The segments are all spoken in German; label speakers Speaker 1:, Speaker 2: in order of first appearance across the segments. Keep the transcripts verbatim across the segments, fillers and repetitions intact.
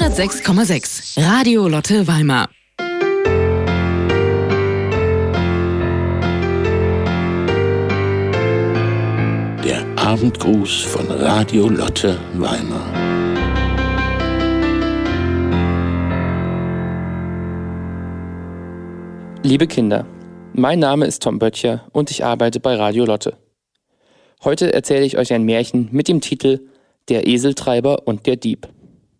Speaker 1: hundertsechs Komma sechs Radio Lotte Weimar.
Speaker 2: Der Abendgruß von Radio Lotte Weimar.
Speaker 3: Liebe Kinder, mein Name ist Tom Böttcher und ich arbeite bei Radio Lotte. Heute erzähle ich euch ein Märchen mit dem Titel Der Eseltreiber und der Dieb.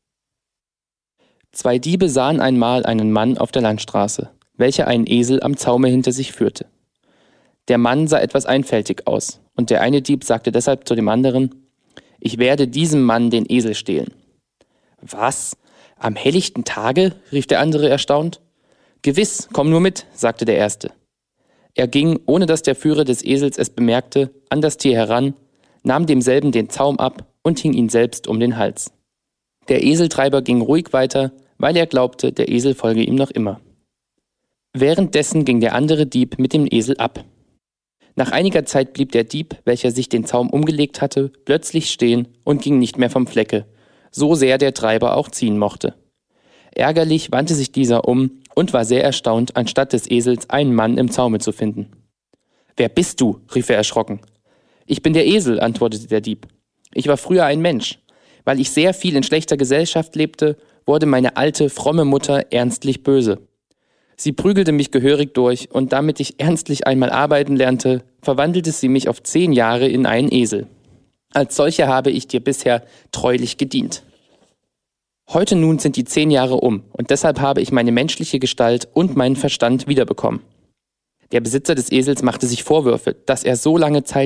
Speaker 3: Zwei Diebe sahen einmal einen Mann auf der Landstraße, welcher einen Esel am Zaume hinter sich führte. Der Mann sah etwas einfältig aus, und der eine Dieb sagte deshalb zu dem anderen: »Ich werde diesem Mann den Esel stehlen.« »Was? Am helllichten Tage?« rief der andere erstaunt. »Gewiss, komm nur mit«, sagte der Erste. Er ging, ohne dass der Führer des Esels es bemerkte, an das Tier heran, nahm demselben den Zaum ab und hing ihn selbst um den Hals. Der Eseltreiber ging ruhig weiter, weil er glaubte, der Esel folge ihm noch immer. Währenddessen ging der andere Dieb mit dem Esel ab. Nach einiger Zeit blieb der Dieb, welcher sich den Zaum umgelegt hatte, plötzlich stehen und ging nicht mehr vom Flecke, so sehr der Treiber auch ziehen mochte. Ärgerlich wandte sich dieser um und war sehr erstaunt, anstatt des Esels einen Mann im Zaume zu finden. »Wer bist du?« rief er erschrocken. »Ich bin der Esel«, antwortete der Dieb. »Ich war früher ein Mensch. Weil ich sehr viel in schlechter Gesellschaft lebte, wurde meine alte, fromme Mutter ernstlich böse. Sie prügelte mich gehörig durch, und damit ich ernstlich einmal arbeiten lernte, verwandelte sie mich auf zehn Jahre in einen Esel. Als solcher habe ich dir bisher treulich gedient. Heute nun sind die zehn Jahre um, und deshalb habe ich meine menschliche Gestalt und meinen Verstand wiederbekommen.« Der Besitzer des Esels machte sich Vorwürfe, dass er so lange Zeit